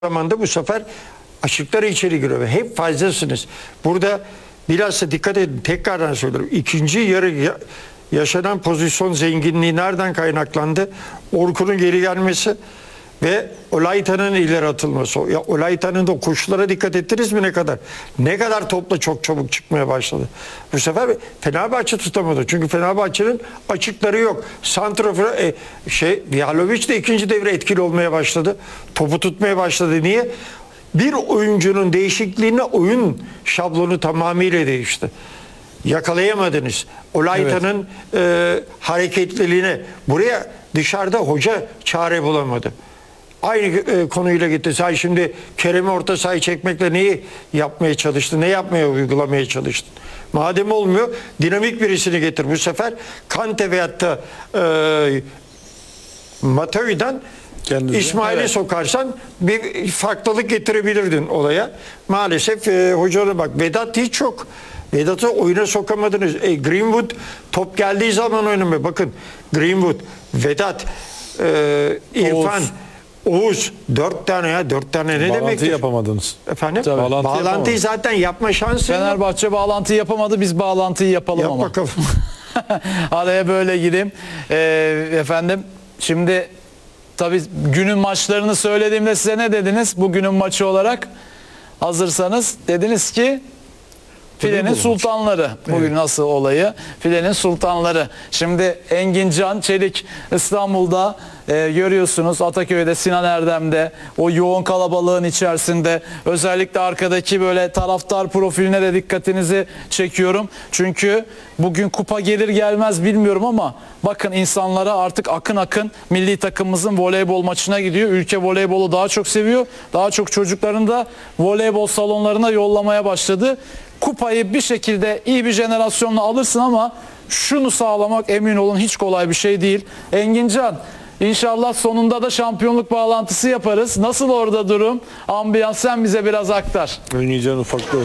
zamanda bu sefer açıkları içeri giriyor ve hep fazlasınız. Burada bilhassa dikkat edin, tekrardan söylüyorum. İkinci yarı yaşanan pozisyon zenginliği nereden kaynaklandı? Orkun'un geri gelmesi ve Olaytan'ın ileri atılması. Ya Olaytan'ın da koşulara dikkat ettiniz mi ne kadar? Ne kadar topla çok çabuk çıkmaya başladı. Bu sefer Fenerbahçe tutamadı. Çünkü Fenerbahçe'nin açıkları yok. Santrafor Vihalovic de ikinci devre etkili olmaya başladı. Topu tutmaya başladı. Niye? Bir oyuncunun değişikliğine oyun şablonu tamamıyla değişti. Yakalayamadınız. Olaytan'ın hareketliliğine. Buraya dışarıda hoca çare bulamadı. Aynı konuyla gitti. Sen şimdi Kerem'i orta sahaya çekmekle neyi yapmaya çalıştın? Ne yapmaya uygulamaya çalıştın? Madem olmuyor, dinamik birisini getir. Bu sefer Kante veyahut da Mateo'dan İsmail'i sokarsan bir farklılık getirebilirdin olaya. Maalesef hocanın bak Vedat hiç yok. Vedat'ı oyuna sokamadınız. Greenwood top geldiği zaman oynamıyor. Bakın Greenwood, Vedat, İrfan, Oğuz 4 tane ya 4 tane ne demektir? Bağlantıyı yapamadınız. Efendim? Bağlantıyı zaten yapma şansı Fenerbahçe bağlantıyı yapamadı, biz bağlantıyı yapalım Yap ama. bakalım. Araya böyle gireyim. Efendim şimdi tabii günün maçlarını söylediğimde size ne dediniz? Bugünün maçı olarak hazırsanız dediniz ki Filenin sultanları. Bugün nasıl olayı? Filenin sultanları. Şimdi Engin Can Çelik İstanbul'da görüyorsunuz, Ataköy'de, Sinan Erdem'de o yoğun kalabalığın içerisinde özellikle arkadaki böyle taraftar profiline de dikkatinizi çekiyorum. Çünkü bugün kupa gelir gelmez bilmiyorum ama bakın insanlara artık akın akın milli takımımızın voleybol maçına gidiyor. Ülke voleybolu daha çok seviyor. Daha çok çocuklarını da voleybol salonlarına yollamaya başladı. Kupayı bir şekilde iyi bir jenerasyonla alırsın ama şunu sağlamak emin olun hiç kolay bir şey değil. Engincan, İnşallah sonunda da şampiyonluk bağlantısı yaparız. Nasıl orada durum? Ambiyans sen bize biraz aktar. Oynayacağın ufaklığı.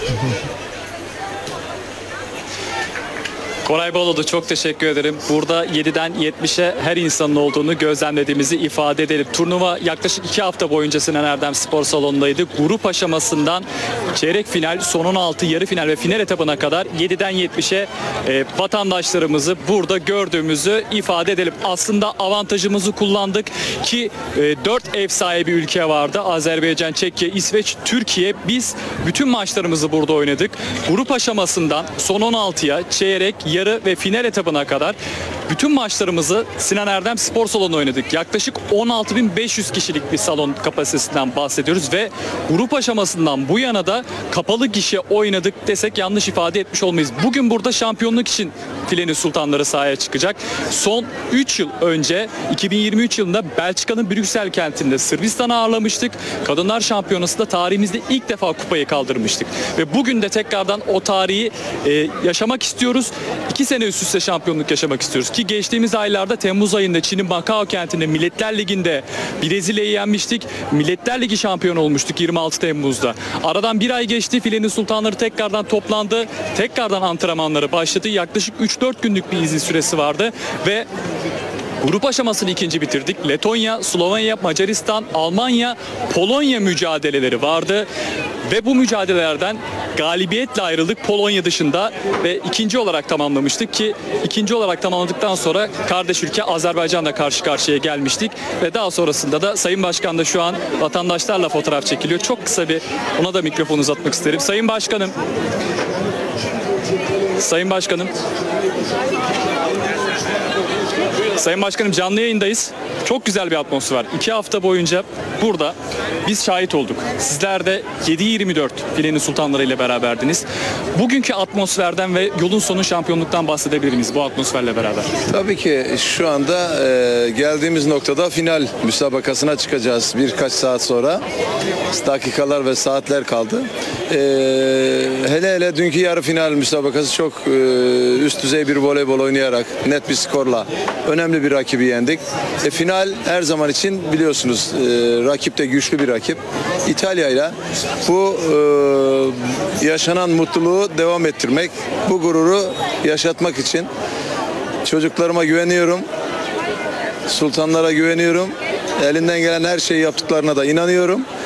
Koray Baloğlu çok teşekkür ederim. Burada 7'den 70'e her insanın olduğunu gözlemlediğimizi ifade edelim. Turnuva yaklaşık 2 hafta boyunca Sinan Erdem Spor Salonu'ndaydı. Grup aşamasından çeyrek final, son 16, yarı final ve final etabına kadar 7'den 70'e vatandaşlarımızı burada gördüğümüzü ifade edelim. Aslında avantajımızı kullandık ki 4 ev sahibi ülke vardı. Azerbaycan, Çekya, İsveç, Türkiye. Biz bütün maçlarımızı burada oynadık. Grup aşamasından son 16'ya, çeyrek, yarı ve final etabına kadar bütün maçlarımızı Sinan Erdem Spor Salonu oynadık. Yaklaşık 16.500 kişilik bir salon kapasitesinden bahsediyoruz ve grup aşamasından bu yana da kapalı gişe oynadık desek yanlış ifade etmiş olmayız. Bugün burada şampiyonluk için Filenin Sultanları sahaya çıkacak. Son 3 yıl önce 2023 yılında Belçika'nın Brüksel kentinde Sırbistan'ı ağırlamıştık. Kadınlar Şampiyonası'nda tarihimizde ilk defa kupayı kaldırmıştık. Ve bugün de tekrardan o tarihi yaşamak istiyoruz. 2 sene üst üste şampiyonluk yaşamak istiyoruz. Ki geçtiğimiz aylarda Temmuz ayında Çin'in Macao kentinde Milletler Ligi'nde Brezilya'yı yenmiştik. Milletler Ligi şampiyonu olmuştuk 26 Temmuz'da. Aradan bir ay geçti. Filenin Sultanları tekrardan toplandı. Tekrardan antrenmanları başladı. Yaklaşık 3-4 günlük bir izin süresi vardı ve grup aşamasını ikinci bitirdik. Letonya, Slovenya, Macaristan, Almanya, Polonya mücadeleleri vardı. Ve bu mücadelelerden galibiyetle ayrıldık Polonya dışında ve ikinci olarak tamamlamıştık ki ikinci olarak tamamladıktan sonra kardeş ülke Azerbaycan'la karşı karşıya gelmiştik ve daha sonrasında da Sayın Başkan da şu an vatandaşlarla fotoğraf çekiliyor. Çok kısa bir ona da mikrofonu uzatmak isterim. Sayın Başkanım. Sayın Başkanım. Sayın Başkanım canlı yayındayız. Çok güzel bir atmosfer var. 2 hafta boyunca burada biz şahit olduk. Sizler de 7-24 Filenin Sultanları ile beraberdiniz. Bugünkü atmosferden ve yolun sonu şampiyonluktan bahsedebilir miyiz bu atmosferle beraber? Tabii ki şu anda geldiğimiz noktada final müsabakasına çıkacağız birkaç saat sonra. Dakikalar ve saatler kaldı. Hele hele dünkü yarı final müsabakası çok üst düzey bir voleybol oynayarak net bir skorla önemli bir rakibi yendik. Final her zaman için biliyorsunuz rakip de güçlü bir rakip. İtalya ile bu yaşanan mutluluğu devam ettirmek, bu gururu yaşatmak için çocuklarıma güveniyorum, sultanlara güveniyorum. Elinden gelen her şeyi yaptıklarına da inanıyorum.